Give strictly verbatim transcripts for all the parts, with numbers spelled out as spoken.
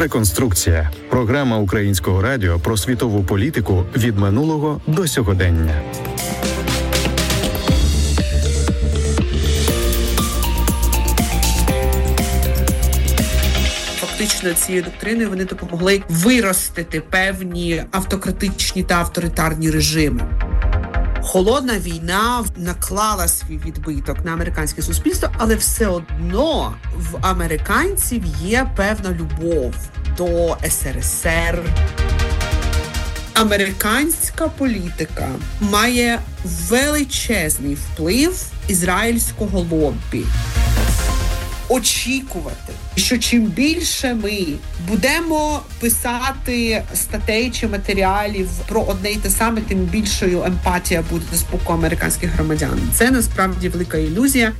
Реконструкція. Програма Українського радіо про світову політику від минулого до сьогодення. Фактично цією доктриною вони допомогли виростити певні автократичні та авторитарні режими. Холодна війна наклала свій відбиток на американське суспільство, але все одно в американців є певна любов до ес ер ес ер. Американська політика має величезний вплив ізраїльського лоббі. Очікувати, що чим більше ми будемо писати статей чи матеріалів про одне й те саме, тим більшою емпатія буде з боку американських громадян. Це насправді велика ілюзія.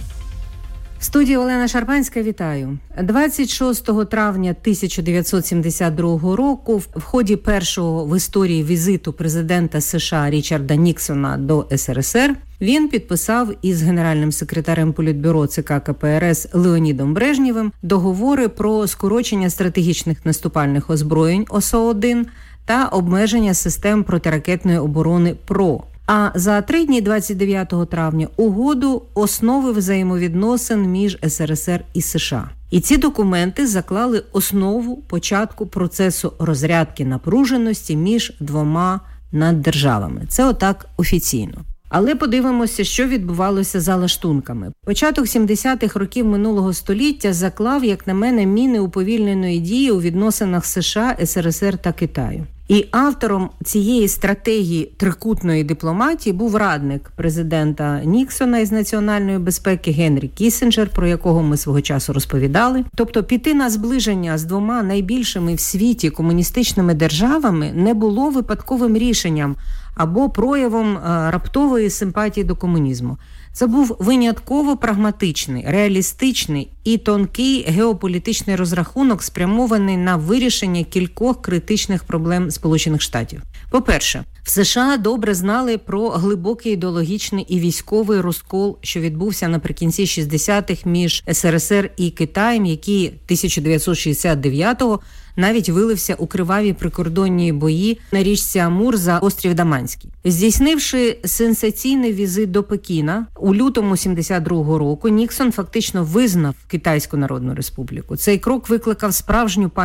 В студії Олена Шарпанська, вітаю. двадцять шостого травня тисяча дев'ятсот сімдесят другого року в ході першого в історії візиту президента США Річарда Ніксона до ес ер ес ер він підписав із генеральним секретарем Політбюро ЦК ка пе ер ес Леонідом Брежнєвим договори про скорочення стратегічних наступальних озброєнь о ес о один та обмеження систем протиракетної оборони ПРО. А за три дні двадцять дев'ятого травня угоду основи взаємовідносин між ес ер ес ер і США. І ці документи заклали основу початку процесу розрядки напруженості між двома наддержавами. Це отак офіційно. Але подивимося, що відбувалося за лаштунками. Початок сімдесятих років минулого століття заклав, як на мене, міни уповільненої дії у відносинах США, ес ер ес ер та Китаю. І автором цієї стратегії трикутної дипломатії був радник президента Ніксона із національної безпеки Генрі Кіссінджер, про якого ми свого часу розповідали. Тобто піти на зближення з двома найбільшими в світі комуністичними державами не було випадковим рішенням або проявом раптової симпатії до комунізму. Це був винятково прагматичний, реалістичний і тонкий геополітичний розрахунок, спрямований на вирішення кількох критичних проблем Сполучених Штатів. По-перше, в США добре знали про глибокий ідеологічний і військовий розкол, що відбувся наприкінці шістдесятих між ес ер ес ер і Китаєм, який тисяча дев'ятсот шістдесят дев'ятого навіть вилився у криваві прикордонні бої на річці Амур за острів Даманський. Здійснивши сенсаційний візит до Пекіна, у лютому сімдесят другого року Ніксон фактично визнав Китайську Народну Республіку. Цей крок викликав справжню паніку